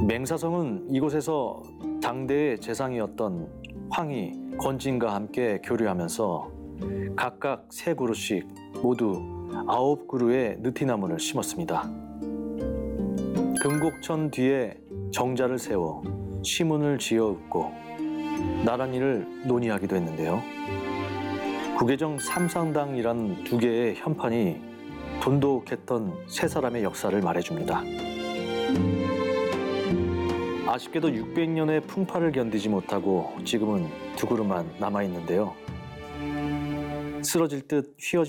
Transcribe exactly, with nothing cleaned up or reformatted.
맹사성은 이곳에서 당대의 재상이었던 황희, 권진과 함께 교류하면서 각각 세 그루씩 모두 아홉 그루의 느티나무를 심었습니다. 금곡천 뒤에 정자를 세워 시문을 지어읍고 나란히를 논의하기도 했는데요. 구계정 삼상당이란 두 개의 현판이 돈독했던 세 사람의 역사를 말해줍니다. 아쉽게도 육백 년의 풍파를 견디지 못하고 지금은 두 그루만 남아있는데요. 쓰러질 듯 휘어진